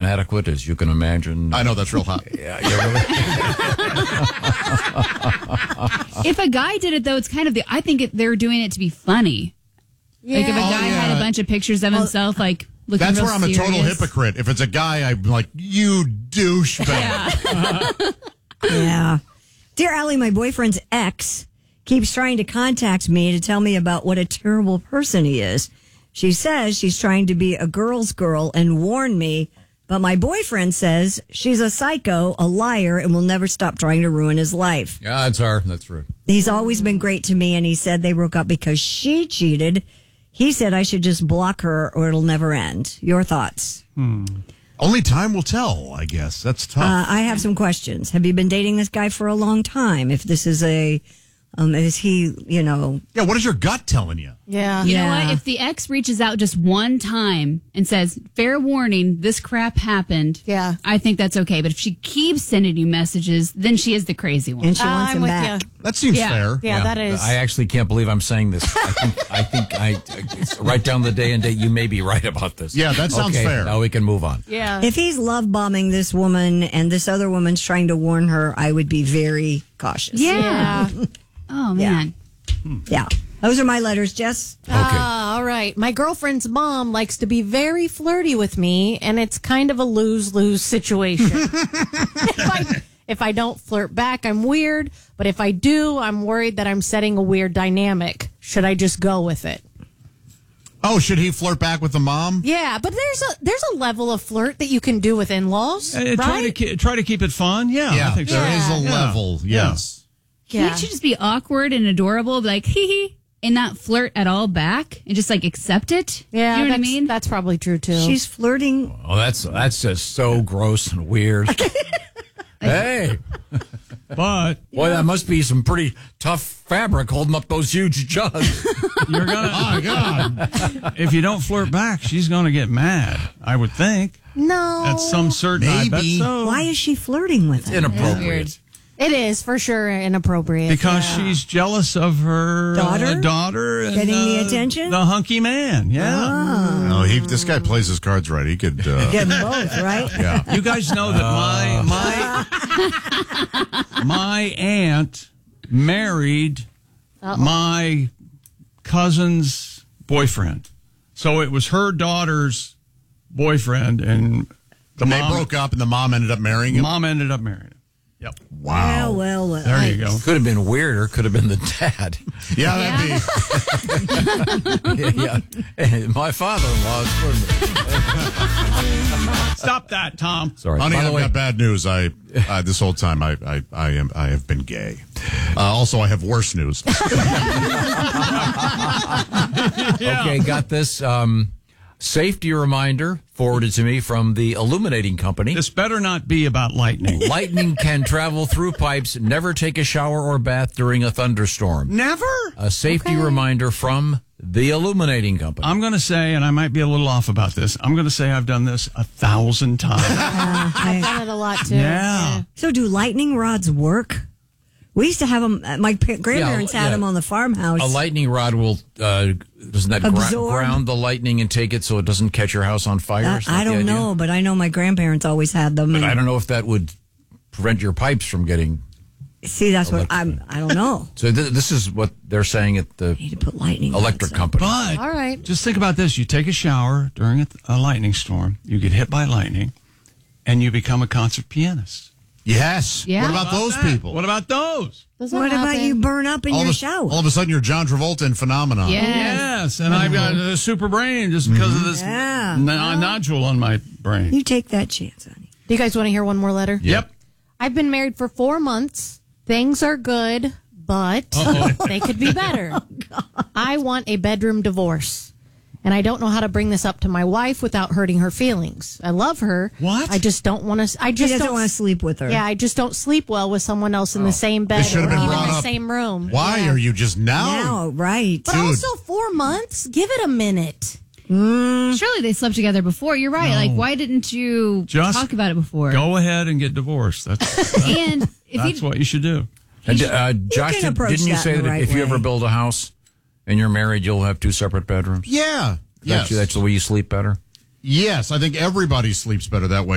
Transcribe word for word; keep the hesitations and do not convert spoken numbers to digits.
inadequate, as you can imagine. I know, that's real hot. Yeah, yeah, really. If a guy did it, though, it's kind of the. I think it, they're doing it to be funny. Yeah. Like if a Oh, guy yeah. had a bunch of pictures of himself, like looking That's real where I'm a total serious. hypocrite. If it's a guy, I'm like, you douchebag. Yeah. Dear Allie, my boyfriend's ex keeps trying to contact me to tell me about what a terrible person he is. She says she's trying to be a girl's girl and warn me, but my boyfriend says she's a psycho, a liar, and will never stop trying to ruin his life. Yeah, it's her. That's right. He's always been great to me, and he said they broke up because she cheated. He said I should just block her or it'll never end. Your thoughts? Only time will tell, I guess. That's tough. Uh, I have some questions. Have you been dating this guy for a long time? If this is a, um, is he, you know, yeah, what is your gut telling you? Yeah. You know Yeah. what? If the ex reaches out just one time and says, fair warning, this crap happened, Yeah. I think that's okay. But if she keeps sending you messages, then she is the crazy one. and she wants I'm him with back? you. That seems Yeah. fair. Yeah, that is. I actually can't believe I'm saying this. I think I think I it's write down the day and date. You may be right about this. Yeah, that sounds okay, fair. Now we can move on. Yeah. If he's love bombing this woman and this other woman's trying to warn her, I would be very cautious. Yeah. Yeah. Oh, man. Yeah. Those are my letters, Jess. Ah, all right. My girlfriend's mom likes to be very flirty with me, and it's kind of a lose-lose situation. if, I, if I don't flirt back, I'm weird, but if I do, I'm worried that I'm setting a weird dynamic. Should I just go with it? Oh, should he flirt back with the mom? Yeah, but there's a there's a level of flirt that you can do with in-laws, Uh, try right? to ke- try to keep it fun. Yeah, I think so. there is a Yeah. level, yes. Can't you just be awkward and adorable, be like, hee hee, and not flirt at all back and just like accept it? Yeah, you know what I that's- mean? That's probably true too. She's flirting. Oh, that's that's just so gross and weird. Hey, But boy, that must be some pretty tough fabric holding up those huge jugs. you're gonna. Oh, God. If you don't flirt back, she's gonna get mad. I would think. no, At some certain. I bet Maybe. so. Why is she flirting with him? Inappropriate. it is for sure inappropriate. Because yeah. she's jealous of her uh, Daughter? daughter and, Getting the uh, attention? the hunky man. Yeah. No, he, this guy plays his cards right. He could. Uh, Get them both, right? yeah. You guys know that my my my aunt married my cousin's boyfriend, so it was her daughter's boyfriend, and the They mom broke up and the mom ended up marrying him. mom ended up marrying him. Yep. Well, well, well. There you go. Could have been weirder. Could have been the dad. Yeah, that'd be. yeah, yeah. My father-in-law. Stop that, Tom. Sorry. Honey, By the I've way, got bad news. I uh, this whole time I I I am I have been gay. Uh, also, I have worse news. okay, got this. Um, safety reminder forwarded to me from the illuminating company. This better not be about lightning. Lightning can travel through pipes. Never take a shower or bath during a thunderstorm. Never. A safety reminder from the illuminating company. I'm going to say, and I might be a little off about this, I'm going to say I've done this a thousand times. I've done it a lot too. Yeah. So, do lightning rods work? We used to have them. My pa- grandparents Yeah, had yeah. them on the farmhouse. A lightning rod will uh, doesn't that gra- Absorb. ground the lightning and take it so it doesn't catch your house on fire? Uh, Is that I the don't idea? know, but I know my grandparents always had them. But and- I don't know if that would prevent your pipes from getting. See, that's what I'm. I don't know. So th- this is what they're saying at the Need to put lightning electric rods up. company. But All right. just think about this. You take a shower during a, a lightning storm, you get hit by lightning, and you become a concert pianist. Yes. Yeah. What about those that? people? What about those? Does that What about happen? you burn up in all, your of a, shower? all of a sudden, you're John Travolta in Phenomenon. Yes. Yes, and I've got a super brain just because of this Yeah. no- nodule on my brain. You take that chance, honey. Do you guys want to hear one more letter? Yep. I've been married for four months. Things are good, but they could be better. I want a bedroom divorce. And I don't know how to bring this up to my wife without hurting her feelings. I love her. What? I just don't want to. I He just doesn't don't want to sleep with her. Yeah, I just don't sleep well with someone else in the same bed should or have been even brought the up. same room. Why Yeah. are you just now? Now, right. But Dude. also four months. Give it a minute. Surely they slept together before. You're right. Like, why didn't you Just talk about it before? Go ahead and get divorced. That's And if that's he, what you should do. And, uh, Josh, can did, approach didn't you that say in that the right if you way. ever build a house and you're married, you'll have two separate bedrooms? Yeah. That's, Yes. that's the way you sleep better? Yes. I think everybody sleeps better that way.